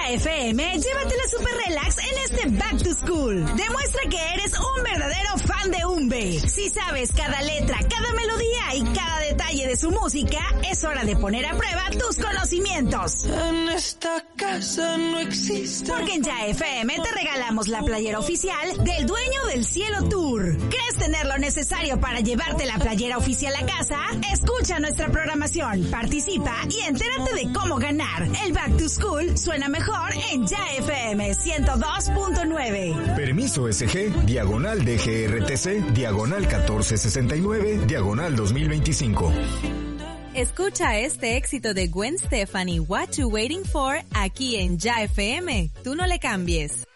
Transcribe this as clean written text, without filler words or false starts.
Ya FM, llévatela super relax en este Back to School. Demuestra que eres un verdadero fan de Umbe. Si sabes cada letra, cada melodía y cada detalle de su música, es hora de poner a prueba tus conocimientos. En esta casa no existe. Porque en Ya FM te regalamos la playera oficial del Dueño del Cielo Tour. ¿Crees tener lo necesario para llevarte la playera oficial a casa? Escucha nuestra programación, participa y entérate de cómo ganar. El Back to School suena mejor en Ya FM 102.9. Permiso SG, diagonal DGRTC, diagonal 1469, diagonal 2025. Escucha este éxito de Gwen Stefani, What You Waiting For, aquí en Ya FM. Tú no le cambies.